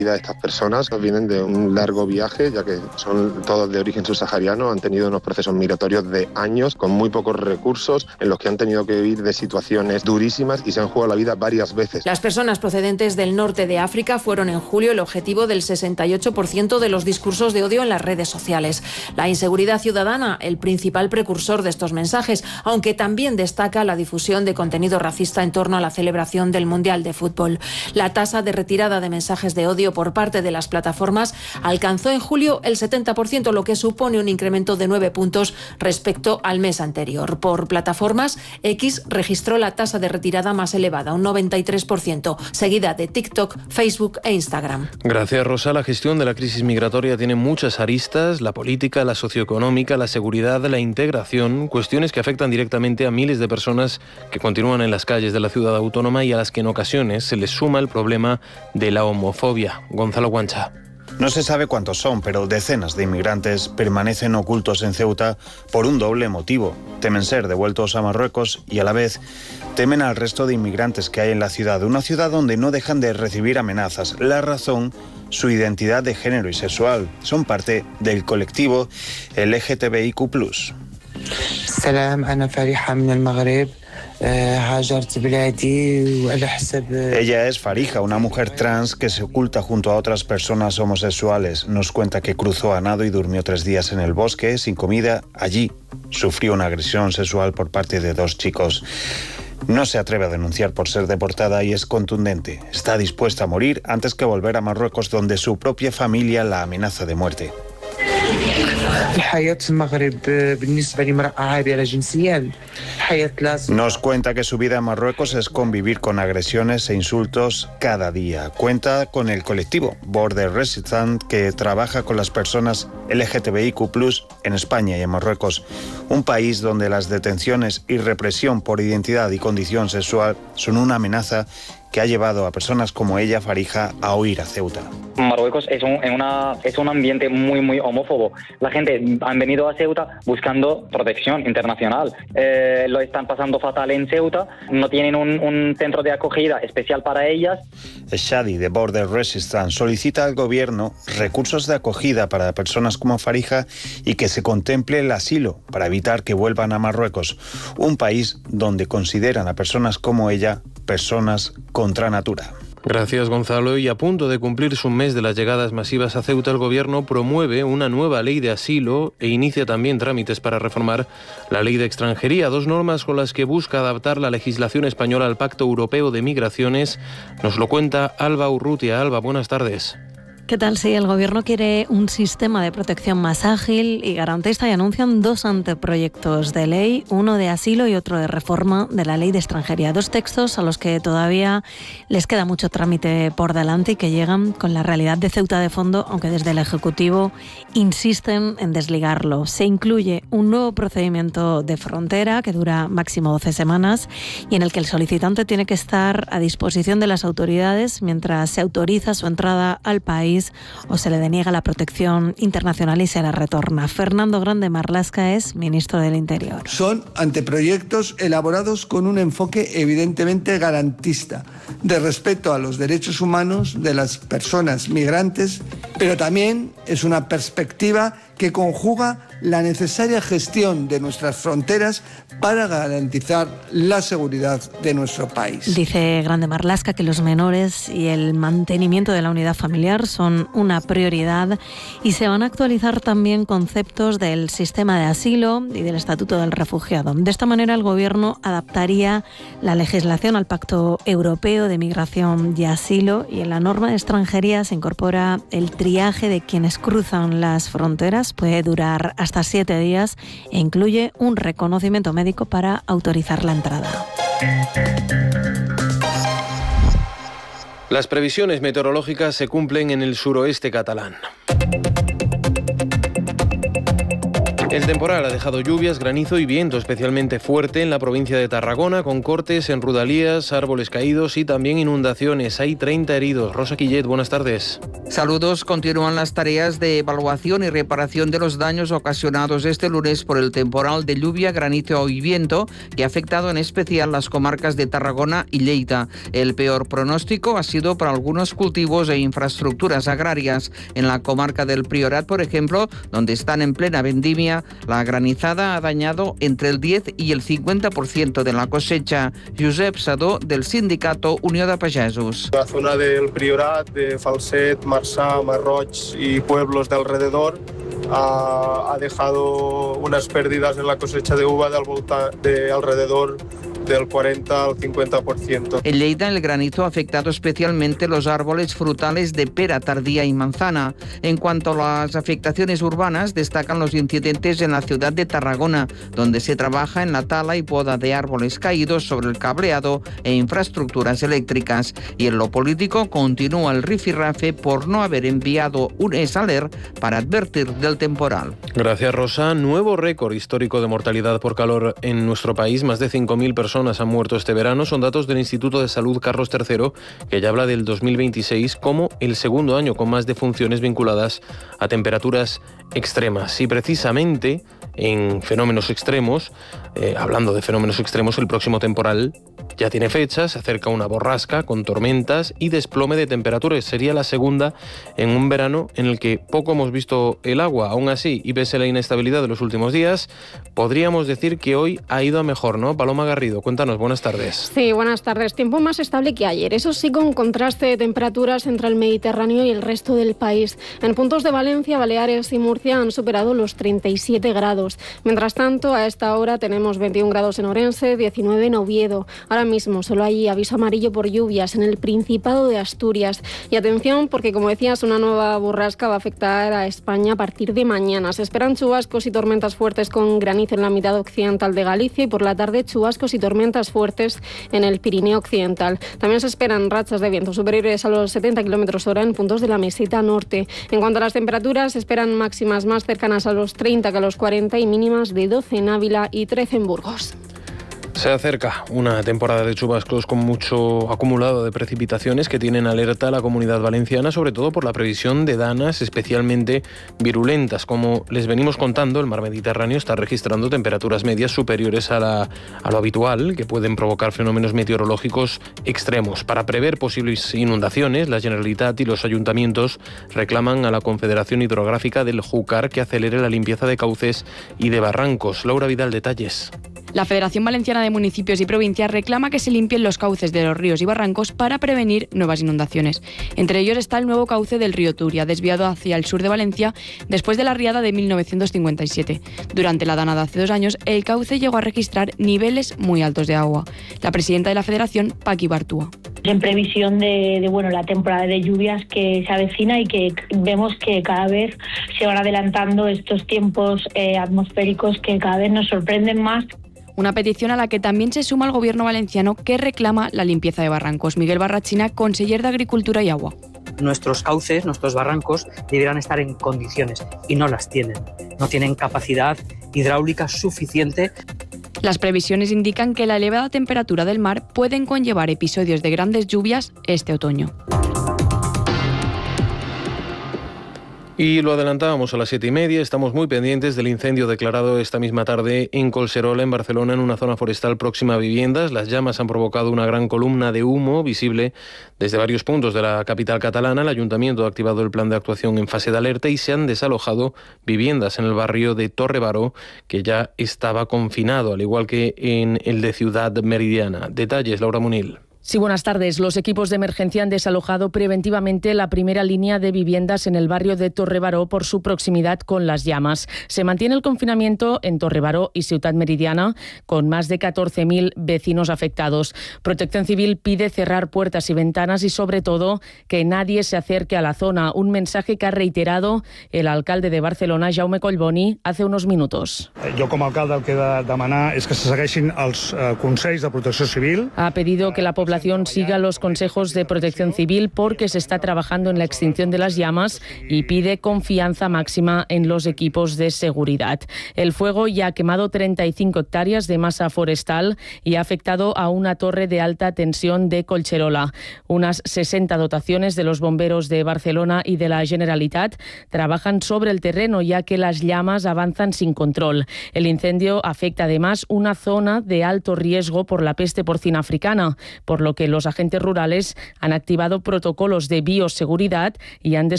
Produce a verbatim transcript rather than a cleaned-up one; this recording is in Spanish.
Estas personas vienen de un largo viaje, ya que son todos de origen subsahariano, han tenido unos procesos migratorios de años, con muy pocos recursos, en los que han tenido que vivir de situaciones durísimas y se han jugado la vida varias veces. Las personas procedentes del norte de África fueron en julio el objetivo del sesenta y ocho por ciento de los discursos de odio en las redes sociales. La inseguridad ciudadana, el principal precursor de estos mensajes, aunque también destaca la difusión de contenido racista en torno a la celebración del Mundial de Fútbol. La tasa de retirada de mensajes de odio por parte de las plataformas alcanzó en julio el setenta por ciento, lo que supone un incremento de nueve puntos respecto al mes anterior. Por plataformas, X registró la tasa de retirada más elevada, un noventa y tres por ciento, seguida de TikTok, Facebook e Instagram. Gracias, Rosa. La gestión de la crisis migratoria tiene muchas aristas: la política, la socioeconómica, la seguridad, la integración, cuestiones que afectan directamente a miles de personas que continúan en las calles de la ciudad autónoma y a las que en ocasiones se les suma el problema de la homofobia. Gonzalo Guancha. No se sabe cuántos son, pero decenas de inmigrantes permanecen ocultos en Ceuta por un doble motivo. Temen ser devueltos a Marruecos y a la vez temen al resto de inmigrantes que hay en la ciudad, una ciudad donde no dejan de recibir amenazas. La razón, su identidad de género y sexual. Son parte del colectivo L G T B I Q plus. Salam, ana Fariha min al-Maghreb. Ella es Farija, una mujer trans que se oculta junto a otras personas homosexuales. Nos cuenta que cruzó a nado y durmió tres días en el bosque sin comida. Allí sufrió una agresión sexual por parte de dos chicos. No se atreve a denunciar por ser deportada y es contundente. Está dispuesta a morir antes que volver a Marruecos, donde su propia familia la amenaza de muerte. Nos cuenta que su vida en Marruecos es convivir con agresiones e insultos cada día. Cuenta con el colectivo Border Resistance, que trabaja con las personas L G T B I Q plus en España y en Marruecos, un país donde las detenciones y represión por identidad y condición sexual son una amenaza que ha llevado a personas como ella, Farija, a huir a Ceuta. Marruecos es un, una, es un ambiente muy, muy homófobo. La gente han venido a Ceuta buscando protección internacional. Eh, lo están pasando fatal en Ceuta, no tienen un, un centro de acogida especial para ellas. Shadi, de Border Resistance, solicita al gobierno recursos de acogida para personas como Farija y que se contemple el asilo para evitar que vuelvan a Marruecos, un país donde consideran a personas como ella personas contra natura. Gracias, Gonzalo. Y a punto de cumplirse un mes de las llegadas masivas a Ceuta, el Gobierno promueve una nueva ley de asilo e inicia también trámites para reformar la ley de extranjería, dos normas con las que busca adaptar la legislación española al Pacto Europeo de Migraciones. Nos lo cuenta Alba Urrutia. Alba, buenas tardes. ¿Qué tal? Sí, el Gobierno quiere un sistema de protección más ágil y garantista y anuncian dos anteproyectos de ley, uno de asilo y otro de reforma de la ley de extranjería. Dos textos a los que todavía les queda mucho trámite por delante y que llegan con la realidad de Ceuta de fondo, aunque desde el Ejecutivo insisten en desligarlo. Se incluye un nuevo procedimiento de frontera que dura máximo doce semanas y en el que el solicitante tiene que estar a disposición de las autoridades mientras se autoriza su entrada al país o se le deniega la protección internacional y se la retorna. Fernando Grande Marlaska es ministro del Interior. Son anteproyectos elaborados con un enfoque evidentemente garantista, de respeto a los derechos humanos de las personas migrantes, pero también es una perspectiva que conjuga la necesaria gestión de nuestras fronteras para garantizar la seguridad de nuestro país. Dice Grande Marlaska que los menores y el mantenimiento de la unidad familiar son una prioridad y se van a actualizar también conceptos del sistema de asilo y del Estatuto del Refugiado. De esta manera, el Gobierno adaptaría la legislación al Pacto Europeo de Migración y Asilo y en la norma de extranjería se incorpora el triaje de quienes cruzan las fronteras. Puede durar hasta siete días e incluye un reconocimiento médico para autorizar la entrada. Las previsiones meteorológicas se cumplen en el suroeste catalán. El temporal ha dejado lluvias, granizo y viento especialmente fuerte en la provincia de Tarragona, con cortes en Rodalías, árboles caídos y también inundaciones. Hay treinta heridos. Rosa Quillet, buenas tardes. Saludos. Continúan las tareas de evaluación y reparación de los daños ocasionados este lunes por el temporal de lluvia, granizo y viento que ha afectado en especial las comarcas de Tarragona y Lleida. El peor pronóstico ha sido para algunos cultivos e infraestructuras agrarias. En la comarca del Priorat, por ejemplo, donde están en plena vendimia, la granizada ha dañado entre el diez y el cincuenta por ciento de la cosecha. Josep Sadó, del sindicato Unió de Pagesos. La zona del Priorat, de Falset, Marçà, Marroig y pueblos de alrededor ha, ha dejado unas pérdidas en la cosecha de uva de, volta, de alrededor del cuarenta al cincuenta por ciento. En Lleida, el granizo ha afectado especialmente los árboles frutales de pera tardía y manzana. En cuanto a las afectaciones urbanas, destacan los incidentes en la ciudad de Tarragona, donde se trabaja en la tala y poda de árboles caídos sobre el cableado e infraestructuras eléctricas. Y en lo político continúa el rifirrafe por no haber enviado un ESALER para advertir del temporal. Gracias, Rosa. Nuevo récord histórico de mortalidad por calor en nuestro país. Más de cinco mil personas han muerto este verano. Son datos del Instituto de Salud Carlos tercero, que ya habla del dos mil veintiséis como el segundo año con más defunciones vinculadas a temperaturas extremas. Y precisamente en fenómenos extremos, eh, hablando de fenómenos extremos, el próximo temporal ya tiene fecha, se acerca una borrasca con tormentas y desplome de temperaturas. Sería la segunda en un verano en el que poco hemos visto el agua. Aún así, y pese a la inestabilidad de los últimos días, podríamos decir que hoy ha ido a mejor, ¿no? Paloma Garrido, cuéntanos, buenas tardes. Sí, buenas tardes. Tiempo más estable que ayer. Eso sí, con contraste de temperaturas entre el Mediterráneo y el resto del país. En puntos de Valencia, Baleares y Murcia han superado los treinta y siete grados. Mientras tanto, a esta hora tenemos veintiún grados en Orense, diecinueve en Oviedo. Ahora mismo solo hay aviso amarillo por lluvias en el Principado de Asturias. Y atención, porque como decías, una nueva borrasca va a afectar a España a partir de mañana. Se esperan chubascos y tormentas fuertes con granizo en la mitad occidental de Galicia y por la tarde chubascos y tormentas fuertes en el Pirineo occidental. También se esperan rachas de viento superiores a los setenta kilómetros hora en puntos de la meseta norte. En cuanto a las temperaturas, se esperan máximas más cercanas a los treinta que a los cuarenta y mínimas de doce en Ávila y trece en Burgos. Se acerca una temporada de chubascos con mucho acumulado de precipitaciones que tienen alerta a la Comunidad Valenciana, sobre todo por la previsión de danas especialmente virulentas. Como les venimos contando, el mar Mediterráneo está registrando temperaturas medias superiores a, la, a lo habitual, que pueden provocar fenómenos meteorológicos extremos. Para prever posibles inundaciones, la Generalitat y los ayuntamientos reclaman a la Confederación Hidrográfica del Júcar que acelere la limpieza de cauces y de barrancos. Laura Vidal, detalles. La Federación Valenciana de Municipios y Provincias reclama que se limpien los cauces de los ríos y barrancos para prevenir nuevas inundaciones. Entre ellos está el nuevo cauce del río Turia, desviado hacia el sur de Valencia después de la riada de mil novecientos cincuenta y siete. Durante la dana de hace dos años, el cauce llegó a registrar niveles muy altos de agua. La presidenta de la Federación, Paqui Bartúa. En previsión de, de bueno, la temporada de lluvias que se avecina y que vemos que cada vez se van adelantando estos tiempos eh, atmosféricos que cada vez nos sorprenden más. Una petición a la que también se suma el Gobierno valenciano, que reclama la limpieza de barrancos. Miguel Barrachina, conseller de Agricultura y Agua. Nuestros cauces, nuestros barrancos, deberán estar en condiciones y no las tienen. No tienen capacidad hidráulica suficiente. Las previsiones indican que la elevada temperatura del mar pueden conllevar episodios de grandes lluvias este otoño. Y lo adelantábamos a las siete y media, estamos muy pendientes del incendio declarado esta misma tarde en Collserola, en Barcelona, en una zona forestal próxima a viviendas. Las llamas han provocado una gran columna de humo visible desde varios puntos de la capital catalana. El ayuntamiento ha activado el plan de actuación en fase de alerta y se han desalojado viviendas en el barrio de Torre Baró, que ya estaba confinado, al igual que en el de Ciudad Meridiana. Detalles, Laura Munil. Sí, buenas tardes. Los equipos de emergencia han desalojado preventivamente la primera línea de viviendas en el barrio de Torre Baró por su proximidad con las llamas. Se mantiene el confinamiento en Torre Baró y Ciutat Meridiana, con más de catorce mil vecinos afectados. Protección Civil pide cerrar puertas y ventanas y, sobre todo, que nadie se acerque a la zona. Un mensaje que ha reiterado el alcalde de Barcelona, Jaume Collboni, hace unos minutos. Jo, com a alcalde, el que he de demanar és que se segueixin els eh, consells de Protecció Civil. Ha pedido que la población población siga los consejos de Protección Civil porque se está trabajando en la extinción de las llamas y pide confianza máxima en los equipos de seguridad. El fuego ya ha quemado treinta y cinco hectáreas de masa forestal y ha afectado a una torre de alta tensión de Collserola. Unas sesenta dotaciones de los bomberos de Barcelona y de la Generalitat trabajan sobre el terreno ya que las llamas avanzan sin control. El incendio afecta además una zona de alto riesgo por la peste porcina africana, por lo que los agentes rurales han activado protocolos de bioseguridad y han